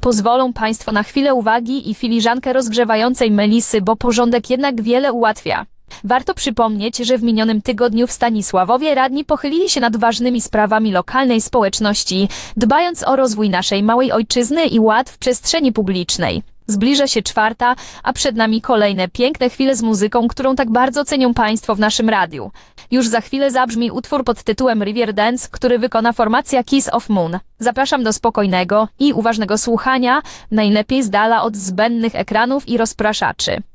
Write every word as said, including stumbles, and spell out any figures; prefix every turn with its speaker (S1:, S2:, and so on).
S1: pozwolą Państwo na chwilę uwagi i filiżankę rozgrzewającej melisy, bo porządek jednak wiele ułatwia. Warto przypomnieć, że w minionym tygodniu w Stanisławowie radni pochylili się nad ważnymi sprawami lokalnej społeczności, dbając o rozwój naszej małej ojczyzny i ład w przestrzeni publicznej. Zbliża się czwarta, a przed nami kolejne piękne chwile z muzyką, którą tak bardzo cenią Państwo w naszym radiu. Już za chwilę zabrzmi utwór pod tytułem River Dance, który wykona formacja Kiss of Moon. Zapraszam do spokojnego i uważnego słuchania, najlepiej z dala od zbędnych ekranów i rozpraszaczy.